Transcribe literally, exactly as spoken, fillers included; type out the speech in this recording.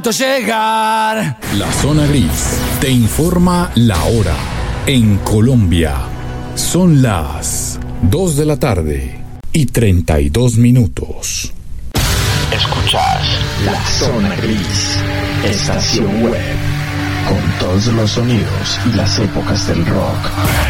pronto llegar. La Zona Gris te informa la hora. En Colombia son las dos de la tarde y treinta y dos minutos. Escuchás La Zona Gris, estación web, con todos los sonidos y las épocas del rock.